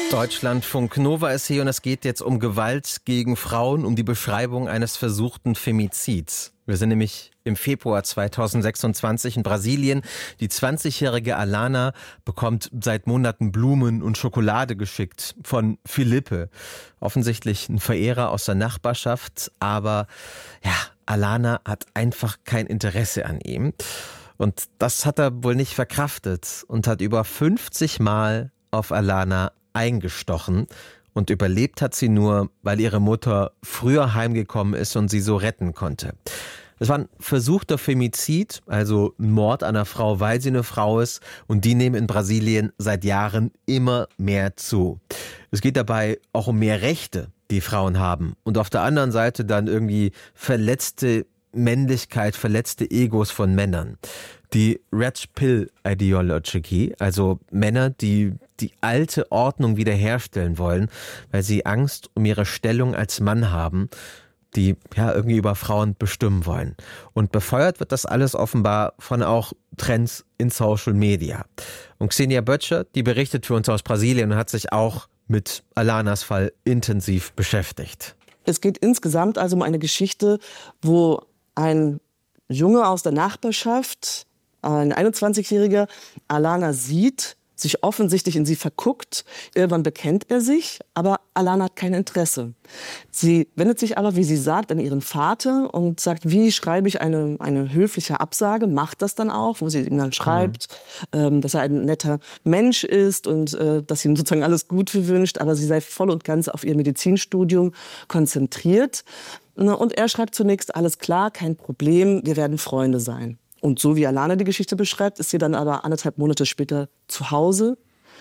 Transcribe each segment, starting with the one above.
Deutschlandfunk Nova ist hier und es geht jetzt um Gewalt gegen Frauen, um die Beschreibung eines versuchten Femizids. Wir sind nämlich im Februar 2026 in Brasilien. Die 20-jährige Alana bekommt seit Monaten Blumen und Schokolade geschickt von Felipe. Offensichtlich ein Verehrer aus der Nachbarschaft, aber ja, Alana hat einfach kein Interesse an ihm. Und das hat er wohl nicht verkraftet und hat über 50 Mal auf Alana eingestochen. Und überlebt hat sie nur, weil ihre Mutter früher heimgekommen ist und sie so retten konnte. Es war ein versuchter Femizid, also ein Mord an einer Frau, weil sie eine Frau ist. Und die nehmen in Brasilien seit Jahren immer mehr zu. Es geht dabei auch um mehr Rechte, die Frauen haben. Und auf der anderen Seite dann irgendwie verletzte Männlichkeit, verletzte Egos von Männern. Die Red Pill Ideology, also Männer, die die alte Ordnung wiederherstellen wollen, weil sie Angst um ihre Stellung als Mann haben, die ja irgendwie über Frauen bestimmen wollen. Und befeuert wird das alles offenbar von auch Trends in Social Media. Und Xenia Böttcher, die berichtet für uns aus Brasilien und hat sich auch mit Alanas Fall intensiv beschäftigt. Es geht insgesamt also um eine Geschichte, wo ein Junge aus der Nachbarschaft, ein 21-Jähriger, Alana sieht, sich offensichtlich in sie verguckt. Irgendwann bekennt er sich, aber Alana hat kein Interesse. Sie wendet sich aber, wie sie sagt, an ihren Vater und sagt, wie schreibe ich eine höfliche Absage, macht das dann auch, wo sie ihm dann schreibt, dass er ein netter Mensch ist und dass sie ihm sozusagen alles Gute wünscht, aber sie sei voll und ganz auf ihr Medizinstudium konzentriert. Und er schreibt zunächst, alles klar, kein Problem, wir werden Freunde sein. Und so wie Alana die Geschichte beschreibt, ist sie dann aber 1,5 Monate später zu Hause,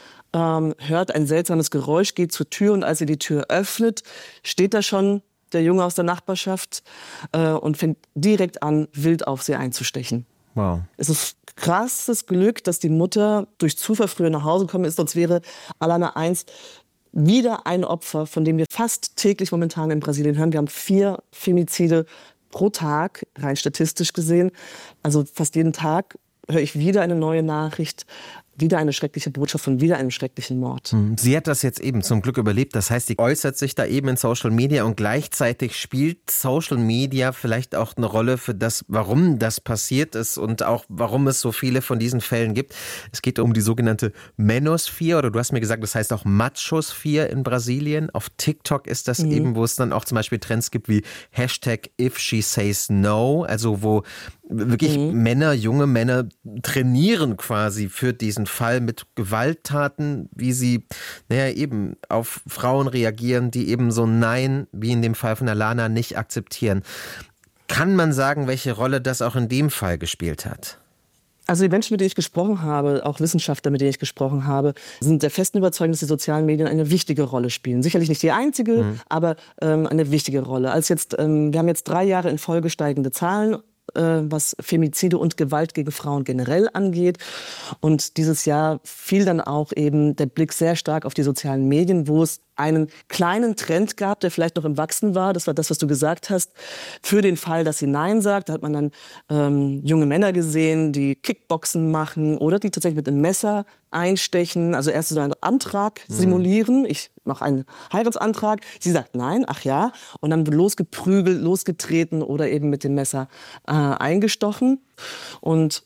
hört ein seltsames Geräusch, geht zur Tür und als sie die Tür öffnet, steht da schon der Junge aus der Nachbarschaft und fängt direkt an, wild auf sie einzustechen. Wow. Es ist krasses Glück, dass die Mutter durch Zufall früher nach Hause gekommen ist, sonst wäre Alana einst wieder ein Opfer, von dem wir fast täglich momentan in Brasilien hören. Wir haben 4 Femizide pro Tag, rein statistisch gesehen. Also fast jeden Tag höre ich wieder eine neue Nachricht, wieder eine schreckliche Botschaft von wieder einem schrecklichen Mord. Sie hat das jetzt eben zum Glück überlebt. Das heißt, sie äußert sich da eben in Social Media und gleichzeitig spielt Social Media vielleicht auch eine Rolle für das, warum das passiert ist und auch warum es so viele von diesen Fällen gibt. Es geht um die sogenannte Manosphere oder du hast mir gesagt, das heißt auch Machosphäre in Brasilien. Auf TikTok ist das eben, wo es dann auch zum Beispiel Trends gibt wie Hashtag If She Says No, also wo wirklich Männer, junge Männer trainieren quasi für diesen Fall mit Gewalttaten, wie sie eben auf Frauen reagieren, die eben so Nein, wie in dem Fall von Alana, nicht akzeptieren. Kann man sagen, welche Rolle das auch in dem Fall gespielt hat? Also die Menschen, mit denen ich gesprochen habe, auch Wissenschaftler, mit denen ich gesprochen habe, sind der festen Überzeugung, dass die sozialen Medien eine wichtige Rolle spielen. Sicherlich nicht die einzige, aber eine wichtige Rolle. Wir haben jetzt 3 Jahre in Folge steigende Zahlen, was Femizide und Gewalt gegen Frauen generell angeht. Und dieses Jahr fiel dann auch eben der Blick sehr stark auf die sozialen Medien, wo es einen kleinen Trend gab, der vielleicht noch im Wachsen war. Das war das, was du gesagt hast. Für den Fall, dass sie Nein sagt, da hat man dann junge Männer gesehen, die Kickboxen machen oder die tatsächlich mit einem Messer einstechen. Also erst so einen Antrag simulieren. Ich mache einen Heiratsantrag. Sie sagt nein, ach ja. Und dann wird losgeprügelt, losgetreten oder eben mit dem Messer eingestochen. Und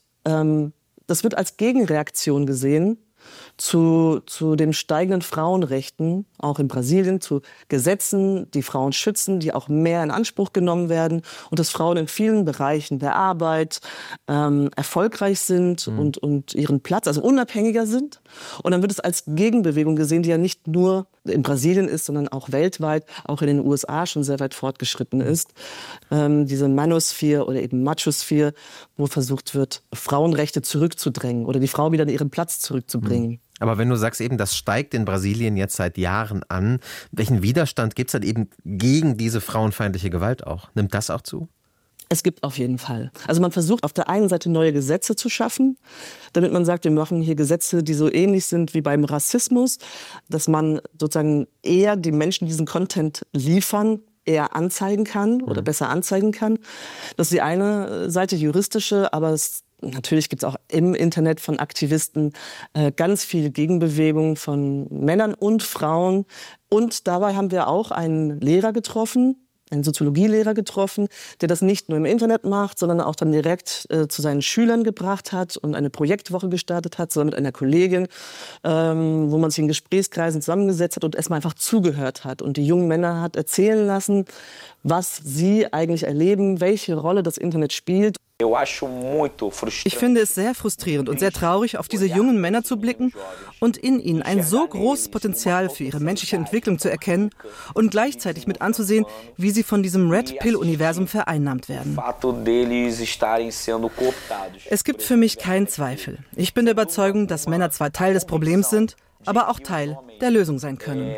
das wird als Gegenreaktion gesehen zu den steigenden Frauenrechten, auch in Brasilien, zu Gesetzen, die Frauen schützen, die auch mehr in Anspruch genommen werden und dass Frauen in vielen Bereichen der Arbeit erfolgreich sind und ihren Platz, also unabhängiger sind. Und dann wird es als Gegenbewegung gesehen, die ja nicht nur in Brasilien ist, sondern auch weltweit, auch in den USA schon sehr weit fortgeschritten ist. Diese Manosphere oder eben Machosphäre, wo versucht wird, Frauenrechte zurückzudrängen oder die Frau wieder in ihren Platz zurückzubringen. Aber wenn du sagst eben, das steigt in Brasilien jetzt seit Jahren an, welchen Widerstand gibt es dann eben gegen diese frauenfeindliche Gewalt auch? Nimmt das auch zu? Es gibt auf jeden Fall. Also man versucht auf der einen Seite neue Gesetze zu schaffen, damit man sagt, wir machen hier Gesetze, die so ähnlich sind wie beim Rassismus, dass man sozusagen eher die Menschen diesen Content liefern, eher anzeigen kann oder besser anzeigen kann. Das ist die eine Seite, juristische, aber natürlich gibt es auch im Internet von Aktivisten ganz viel Gegenbewegung von Männern und Frauen. Und dabei haben wir auch einen Lehrer getroffen, einen Soziologielehrer getroffen, der das nicht nur im Internet macht, sondern auch dann direkt zu seinen Schülern gebracht hat und eine Projektwoche gestartet hat, zusammen mit einer Kollegin, wo man sich in Gesprächskreisen zusammengesetzt hat und erstmal einfach zugehört hat und die jungen Männer hat erzählen lassen, was sie eigentlich erleben, welche Rolle das Internet spielt. Ich finde es sehr frustrierend und sehr traurig, auf diese jungen Männer zu blicken und in ihnen ein so großes Potenzial für ihre menschliche Entwicklung zu erkennen und gleichzeitig mit anzusehen, wie sie von diesem Red-Pill-Universum vereinnahmt werden. Es gibt für mich keinen Zweifel. Ich bin der Überzeugung, dass Männer zwar Teil des Problems sind, aber auch Teil der Lösung sein können.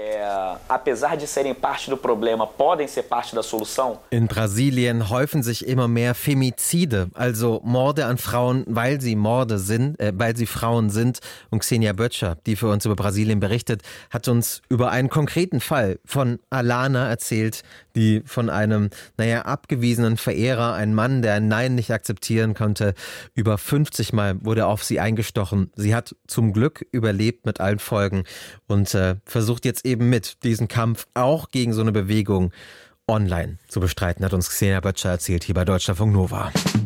In Brasilien häufen sich immer mehr Femizide, also Morde an Frauen, weil sie Frauen sind. Und Xenia Böttcher, die für uns über Brasilien berichtet, hat uns über einen konkreten Fall von Alana erzählt, die von einem, abgewiesenen Verehrer, ein Mann, der ein Nein nicht akzeptieren konnte, über 50 Mal wurde auf sie eingestochen. Sie hat zum Glück überlebt mit allen Folgen und versucht jetzt eben diesen Kampf auch gegen so eine Bewegung online zu bestreiten, hat uns Xenia Böttcher erzählt hier bei Deutschlandfunk Nova.